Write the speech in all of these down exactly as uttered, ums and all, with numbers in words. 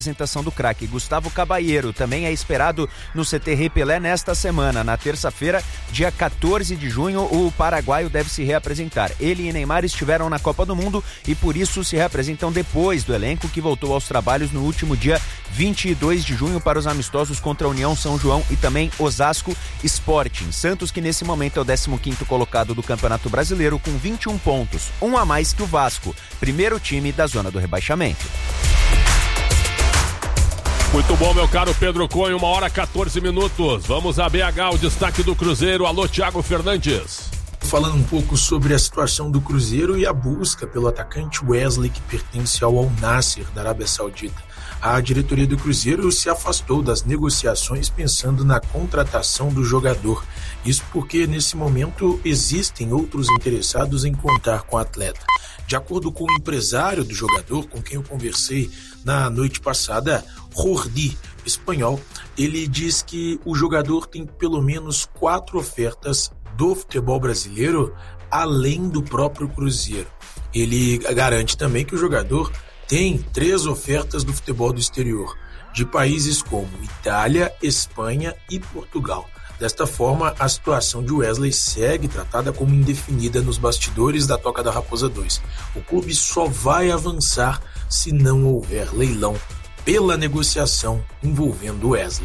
apresentação do craque. Gustavo Caballero também é esperado no C T Rei Pelé nesta semana. Na terça-feira, dia quatorze de junho, o paraguaio deve se reapresentar. Ele e Neymar estiveram na Copa do Mundo e por isso se reapresentam depois do elenco, que voltou aos trabalhos no último dia vinte e dois de junho para os amistosos contra a União São João e também Osasco Sporting. Santos, que nesse momento é o décimo quinto colocado do Campeonato Brasileiro com vinte e um pontos, um a mais que o Vasco, primeiro time da zona do rebaixamento. Muito bom, meu caro Pedro Cunha, uma hora e quatorze minutos. Vamos a B H, o destaque do Cruzeiro. Alô, Thiago Fernandes. Falando um pouco sobre a situação do Cruzeiro e a busca pelo atacante Wesley, que pertence ao Al Nassr da Arábia Saudita. A diretoria do Cruzeiro se afastou das negociações pensando na contratação do jogador. Isso porque, nesse momento, existem outros interessados em contar com o atleta. De acordo com o empresário do jogador, com quem eu conversei na noite passada, Jordi, espanhol, ele diz que o jogador tem pelo menos quatro ofertas do futebol brasileiro, além do próprio Cruzeiro. Ele garante também que o jogador tem três ofertas do futebol do exterior, de países como Itália, Espanha e Portugal. Desta forma, a situação de Wesley segue tratada como indefinida nos bastidores da Toca da Raposa dois. O clube só vai avançar se não houver leilão pela negociação envolvendo Wesley.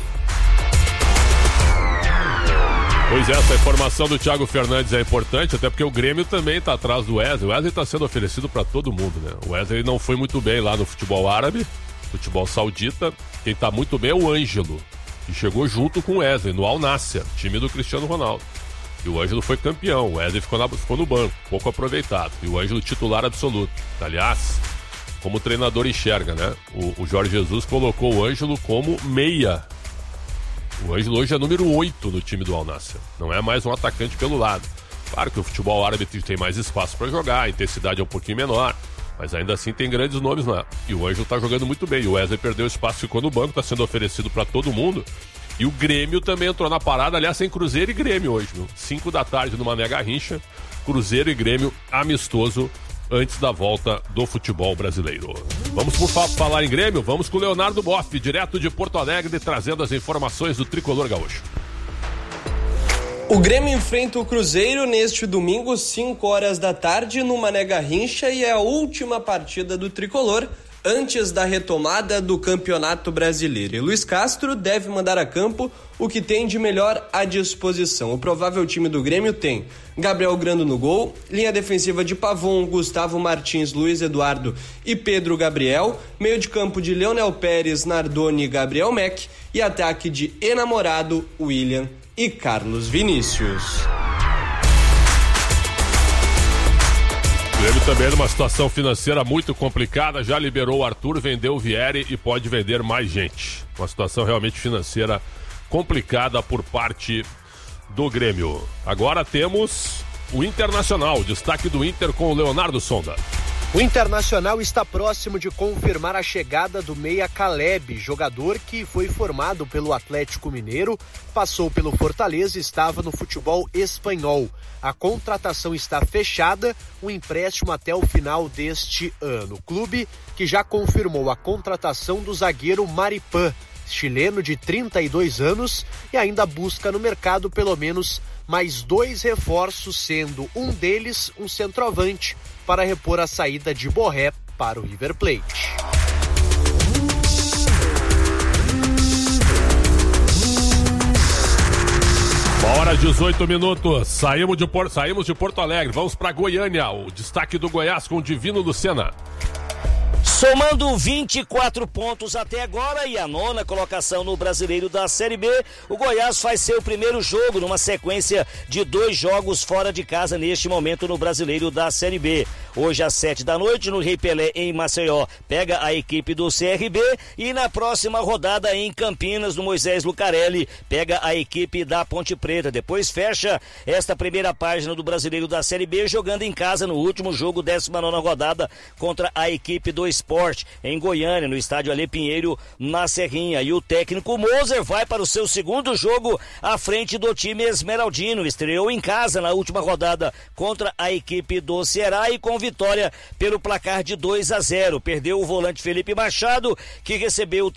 Pois é, essa informação do Thiago Fernandes é importante, até porque o Grêmio também está atrás do Wesley. O Wesley está sendo oferecido para todo mundo, né? O Wesley não foi muito bem lá no futebol árabe, futebol saudita. Quem está muito bem é o Ângelo, que chegou junto com o Wesley no Al Nassr, time do Cristiano Ronaldo. E o Ângelo foi campeão, o Wesley ficou, na, ficou no banco, pouco aproveitado. E o Ângelo titular absoluto. Aliás, como o treinador enxerga, né? O, o Jorge Jesus colocou o Ângelo como meia. O Ângelo hoje é número oito no time do Al Nassr. Não é mais um atacante pelo lado. Claro que o futebol árabe tem mais espaço para jogar, a intensidade é um pouquinho menor, mas ainda assim tem grandes nomes lá. E o Ângelo tá jogando muito bem. O Wesley perdeu espaço, ficou no banco, tá sendo oferecido para todo mundo. E o Grêmio também entrou na parada. Aliás, tem Cruzeiro e Grêmio hoje, viu? cinco da tarde no Mané Garrincha. Cruzeiro e Grêmio amistoso antes da volta do futebol brasileiro. Vamos por fa- falar em Grêmio? Vamos com o Leonardo Boff, direto de Porto Alegre, trazendo as informações do tricolor gaúcho. O Grêmio enfrenta o Cruzeiro neste domingo, cinco horas da tarde, no Mané Garrincha, e é a última partida do tricolor antes da retomada do Campeonato Brasileiro. E Luiz Castro deve mandar a campo o que tem de melhor à disposição. O provável time do Grêmio tem Gabriel Grando no gol, linha defensiva de Pavon, Gustavo Martins, Luiz Eduardo e Pedro Gabriel, meio de campo de Leonel Pérez, Nardoni e Gabriel Mack, e ataque de Enamorado, William e Carlos Vinícius. O Grêmio também numa situação financeira muito complicada, já liberou o Arthur, vendeu o Vieri e pode vender mais gente. Uma situação realmente financeira complicada por parte do Grêmio. Agora temos o Internacional, destaque do Inter com o Leonardo Sonda. O Internacional está próximo de confirmar a chegada do meia Caleb, jogador que foi formado pelo Atlético Mineiro, passou pelo Fortaleza e estava no futebol espanhol. A contratação está fechada, o empréstimo até o final deste ano. O clube que já confirmou a contratação do zagueiro Maripan, chileno de trinta e dois anos, e ainda busca no mercado pelo menos mais dois reforços, sendo um deles um centroavante, para repor a saída de Borré para o River Plate. Uma hora e dezoito minutos, saímos de, Por... saímos de Porto Alegre, vamos para Goiânia, o destaque do Goiás com o Divino Lucena. Somando vinte e quatro pontos até agora e a nona colocação no Brasileiro da Série B, o Goiás faz seu primeiro jogo numa sequência de dois jogos fora de casa neste momento no Brasileiro da Série B. Hoje às sete da noite no Rei Pelé em Maceió pega a equipe do C R B e na próxima rodada em Campinas no Moisés Lucarelli pega a equipe da Ponte Preta. Depois fecha esta primeira página do Brasileiro da Série B jogando em casa no último jogo, décima nona rodada contra a equipe do Sport Sport, em Goiânia, no estádio Ale Pinheiro, na Serrinha. E o técnico Moser vai para o seu segundo jogo à frente do time esmeraldino. Estreou em casa na última rodada contra a equipe do Ceará e com vitória pelo placar de dois a zero. Perdeu o volante Felipe Machado, que recebeu